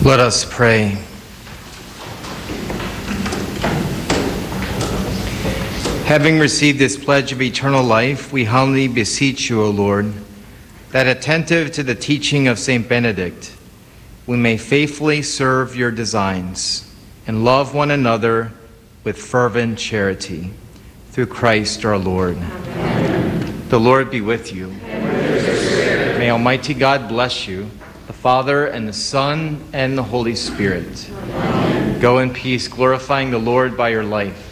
Let us pray. Having received this pledge of eternal life, we humbly beseech you, O Lord, that attentive to the teaching of St. Benedict, we may faithfully serve your designs and love one another with fervent charity. Through Christ our Lord. Amen. The Lord be with you. And with your spirit. May Almighty God bless you, the Father, and the Son, and the Holy Spirit. Amen. Go in peace, glorifying the Lord by your life.